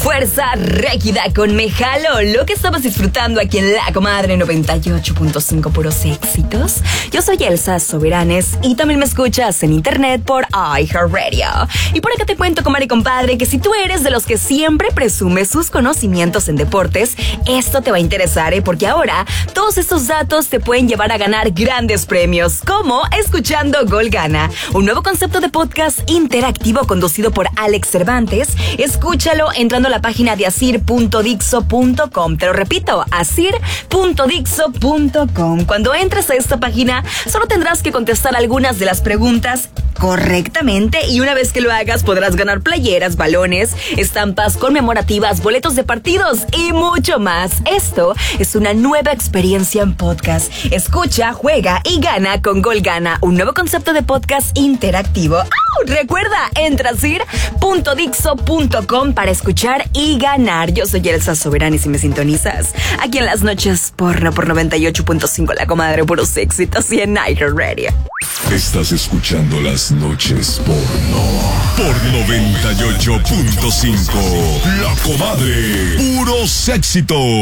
Fuerza Régida con Me Jalo, lo que estabas disfrutando aquí en La Comadre 98.5 puros éxitos. Yo soy Elsa Soberanes y también me escuchas en internet por iHeartRadio. Y por acá te cuento, comadre y compadre, que si tú eres de los que siempre presume sus conocimientos en deportes, esto te va a interesar, porque ahora todos estos datos te pueden llevar a ganar grandes premios, como escuchando Gol Gana, un nuevo concepto de podcast interactivo conducido por Alex Cervantes. Escúchalo entrando a la página de asir.dixo.com. Te lo repito, asir.dixo.com. Cuando entres a esta página, solo tendrás que contestar algunas de las preguntas correctamente, y una vez que lo hagas podrás ganar playeras, balones, estampas conmemorativas, boletos de partidos y mucho más. Esto es una nueva experiencia en podcast. Escucha, juega y gana con Gol Gana, un nuevo concepto de podcast interactivo. Recuerda, entra a asir.dixo.com para escuchar y ganar. Yo soy Elsa Soberanes y me sintonizas aquí en las noches porno por 98.5 La Comadre, puros éxitos, y en iHeartRadio. Estás escuchando Las Noches Porno por 98.5 La Comadre, puros éxitos.